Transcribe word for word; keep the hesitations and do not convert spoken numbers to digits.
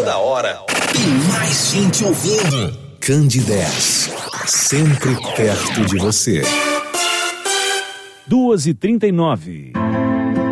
Toda hora tem mais gente ouvindo. Candidez, sempre perto de você. duas e trinta e nove.